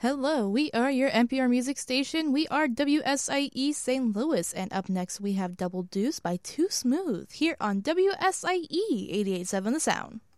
Hello, we are your NPR music station. We are WSIE St. Louis, and up next we have Double Deuce by Too Smooth here on WSIE 88.7 The Sound.